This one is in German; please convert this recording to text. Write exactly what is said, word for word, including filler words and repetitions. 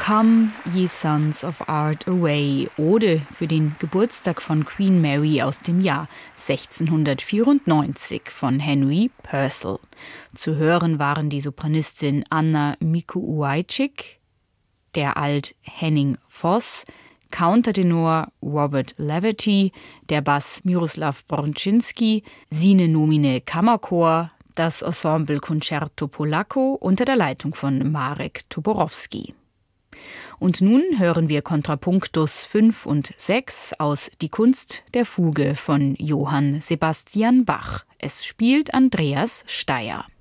Come, ye sons of art away, Ode für den Geburtstag von Queen Mary aus dem Jahr sechzehnhundertvierundneunzig von Henry Purcell. Zu hören waren die Sopranistin Anna Mikułajczyk, der Alt Henning Voss, Countertenor Robert Laverty, der Bass Miroslav Borczynski, Sine Nomine Kammerchor, das Ensemble Concerto Polacco unter der Leitung von Marek Toborowski. Und nun hören wir Kontrapunktus fünf und sechs aus Die Kunst der Fuge von Johann Sebastian Bach. Es spielt Andreas Steier.